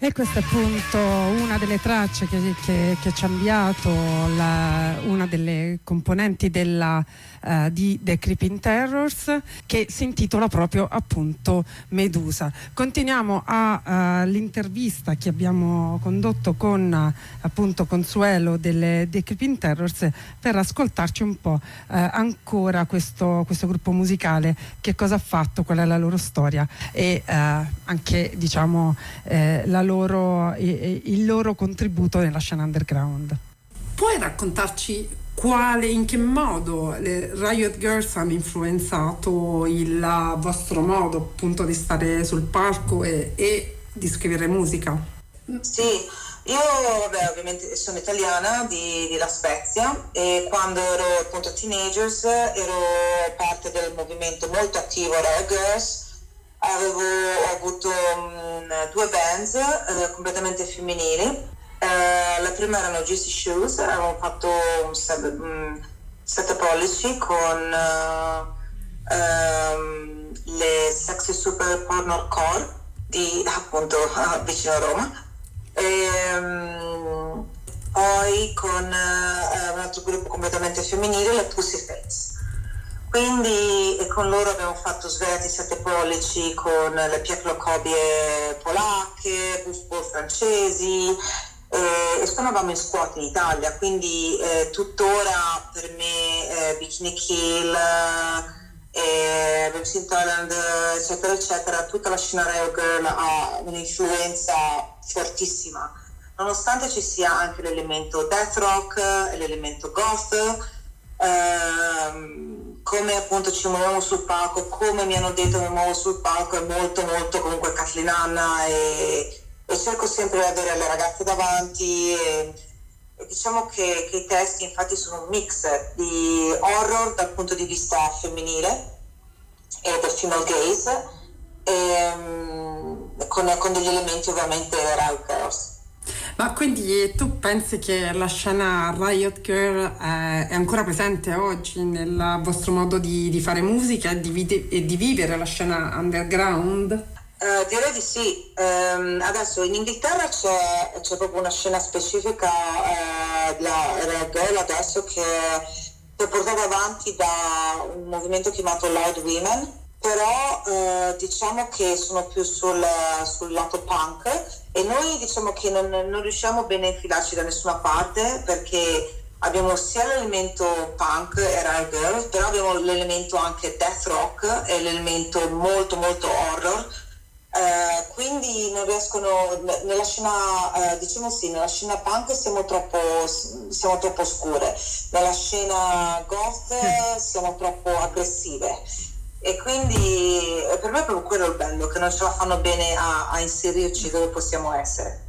E questa è appunto una delle tracce che ci ha inviato una delle componenti di The Creeping Terrors, che si intitola proprio appunto Medusa. Continuiamo all'intervista che abbiamo condotto con appunto Consuelo delle The Creeping Terrors, per ascoltarci un po' ancora questo gruppo musicale, che cosa ha fatto, qual è la loro storia e anche diciamo il loro contributo nella scena underground. Puoi raccontarci in che modo le Riot Girls hanno influenzato il vostro modo appunto di stare sul palco e di scrivere musica? Sì, io ovviamente sono italiana di La Spezia, e quando ero appunto teenagers ero parte del movimento molto attivo Riot Girls. Ho avuto due bands completamente femminili. La prima erano Juicy Shoes, avevamo fatto un 7 pollici con le Sexy Super Porno Core di appunto vicino a Roma. Poi con un altro gruppo completamente femminile, le Pussyface. Quindi con loro abbiamo fatto Svelati 7 pollici con le Pieclocobie polacche, Busbol francesi, e suonavamo in squat in Italia, quindi tuttora per me Bikini Kill, Babes in Thailand, eccetera eccetera, tutta la scena Riot Girl ha un'influenza fortissima, nonostante ci sia anche l'elemento death rock e l'elemento goth. Come appunto ci muoviamo sul palco, come mi hanno detto mi muovo sul palco, è molto molto comunque Kathleen Hanna, e cerco sempre di avere le ragazze davanti, e diciamo che i testi infatti sono un mix di horror dal punto di vista femminile e del female gaze, con degli elementi ovviamente Riot Girls. Ma quindi tu pensi che la scena Riot Girl è ancora presente oggi nel vostro modo di fare musica e di vivere la scena underground? Direi di sì. Adesso in Inghilterra c'è proprio una scena specifica della Riot Girl adesso, che è portata avanti da un movimento chiamato Loud Women, però diciamo che sono più sul lato punk, e noi diciamo che non riusciamo bene a infilarci da nessuna parte, perché abbiamo sia l'elemento punk e Riot Girl, però abbiamo l'elemento anche death rock e l'elemento molto molto horror, quindi non riescono nella scena diciamo sì, nella scena punk siamo troppo oscure, nella scena goth siamo troppo aggressive, e quindi per me è proprio quello il bello, che non ce la fanno bene a inserirci dove possiamo essere.